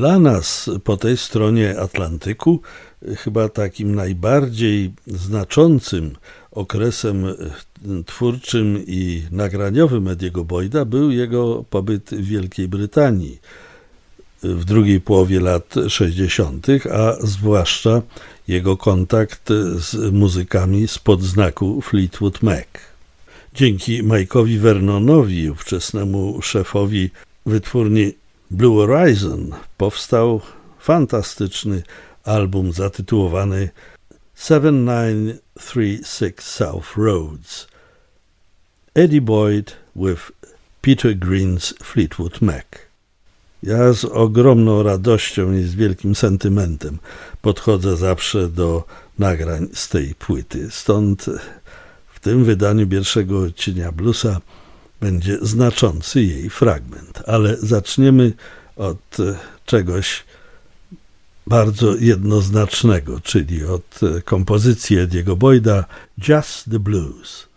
Dla nas po tej stronie Atlantyku chyba takim najbardziej znaczącym okresem twórczym i nagraniowym Ediego Boyda był jego pobyt w Wielkiej Brytanii w drugiej połowie lat 60., a zwłaszcza jego kontakt z muzykami spod znaku Fleetwood Mac. Dzięki Mike'owi Vernonowi, ówczesnemu szefowi wytwórni Blue Horizon, powstał fantastyczny album zatytułowany 7936 South Roads. Eddie Boyd with Peter Green's Fleetwood Mac. Ja z ogromną radością i z wielkim sentymentem podchodzę zawsze do nagrań z tej płyty. Stąd w tym wydaniu pierwszego odcienia Bluesa będzie znaczący jej fragment. Ale zaczniemy od czegoś bardzo jednoznacznego, czyli od kompozycji Ediego Boyda Just the Blues.